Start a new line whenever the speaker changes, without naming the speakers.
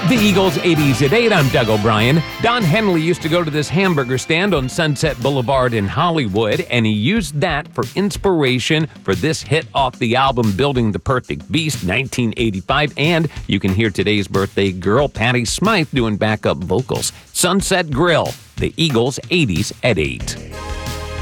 The Eagles 80s at 8. I'm Doug O'Brien. Don Henley used to go to this hamburger stand on Sunset Boulevard in Hollywood, and he used that for inspiration for this hit off the album Building the Perfect Beast, 1985. And you can hear today's birthday girl, Patti Smythe, doing backup vocals. Sunset Grill, the Eagles 80s at 8.